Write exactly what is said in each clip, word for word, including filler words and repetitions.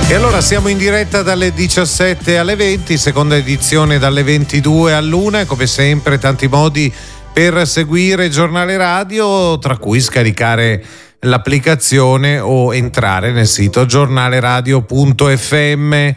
E allora siamo in diretta dalle diciassette alle venti, seconda edizione dalle ventidue all'una, e come sempre tanti modi per seguire Giornale Radio, tra cui scaricare l'applicazione o entrare nel sito giornaleradio punto effe emme.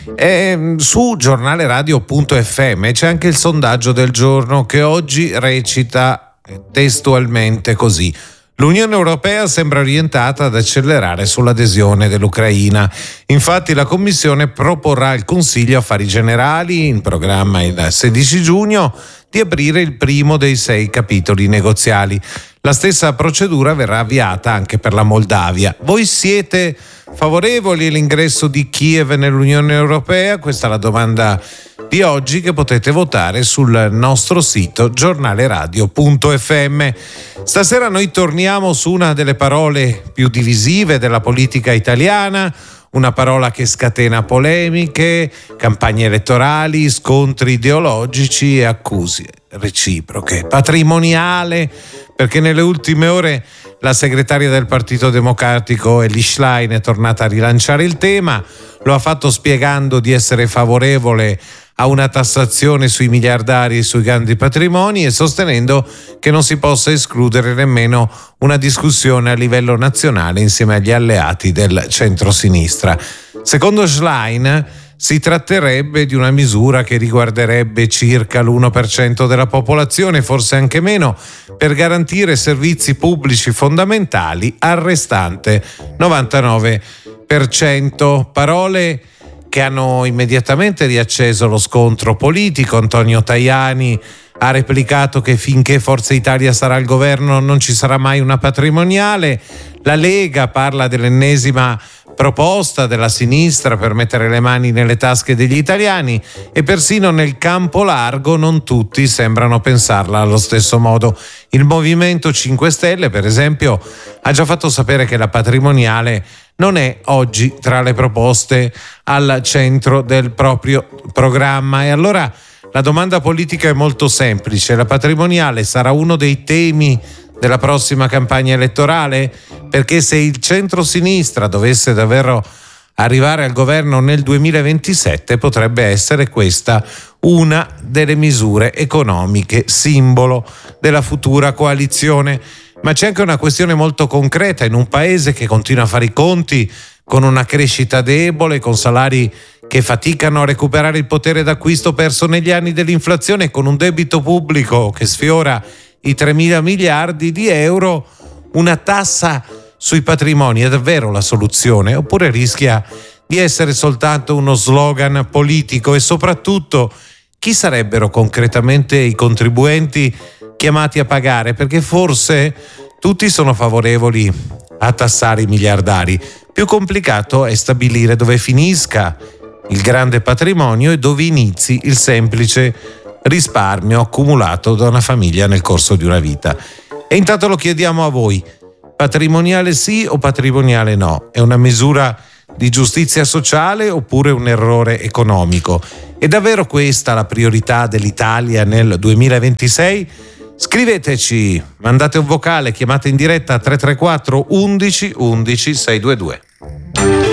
E su giornaleradio punto effe emme c'è anche il sondaggio del giorno, che oggi recita testualmente così: l'Unione Europea sembra orientata ad accelerare sull'adesione dell'Ucraina. Infatti la Commissione proporrà al Consiglio Affari Generali, in programma il sedici giugno, di aprire il primo dei sei capitoli negoziali. La stessa procedura verrà avviata anche per la Moldavia. Voi siete favorevoli all'ingresso di Kiev nell'Unione Europea? Questa è la domanda di oggi, che potete votare sul nostro sito giornaleradio punto effe emme. Stasera noi torniamo su una delle parole più divisive della politica italiana, una parola che scatena polemiche, campagne elettorali, scontri ideologici e accuse reciproche. Patrimoniale, perché nelle ultime ore la segretaria del Partito Democratico Elly Schlein è tornata a rilanciare il tema. Lo ha fatto spiegando di essere favorevole a una tassazione sui miliardari e sui grandi patrimoni, e sostenendo che non si possa escludere nemmeno una discussione a livello nazionale insieme agli alleati del centro-sinistra. Secondo Schlein si tratterebbe di una misura che riguarderebbe circa l'uno per cento della popolazione, forse anche meno, per garantire servizi pubblici fondamentali al restante novantanove per cento. Parole che hanno immediatamente riacceso lo scontro politico. Antonio Tajani ha replicato che finché Forza Italia sarà al governo non ci sarà mai una patrimoniale. La Lega parla dell'ennesima proposta della sinistra per mettere le mani nelle tasche degli italiani, e persino nel campo largo non tutti sembrano pensarla allo stesso modo. Il Movimento cinque Stelle, per esempio, ha già fatto sapere che la patrimoniale non è oggi tra le proposte al centro del proprio programma. E allora la domanda politica è molto semplice: la patrimoniale sarà uno dei temi della prossima campagna elettorale? Perché se il centro-sinistra dovesse davvero arrivare al governo nel duemilaventisette, potrebbe essere questa una delle misure economiche simbolo della futura coalizione. Ma c'è anche una questione molto concreta: in un paese che continua a fare i conti con una crescita debole, con salari che faticano a recuperare il potere d'acquisto perso negli anni dell'inflazione, con un debito pubblico che sfiora i tremila miliardi di euro, una tassa sui patrimoni è davvero la soluzione, oppure rischia di essere soltanto uno slogan politico? E soprattutto, chi sarebbero concretamente i contribuenti chiamati a pagare? Perché forse tutti sono favorevoli a tassare i miliardari. Più complicato è stabilire dove finisca il grande patrimonio e dove inizi il semplice risparmio accumulato da una famiglia nel corso di una vita. E intanto lo chiediamo a voi: patrimoniale sì o patrimoniale no? È una misura di giustizia sociale oppure un errore economico? È davvero questa la priorità dell'Italia nel duemilaventisei? Scriveteci, mandate un vocale, chiamate in diretta a tre tre quattro undici undici sei due due.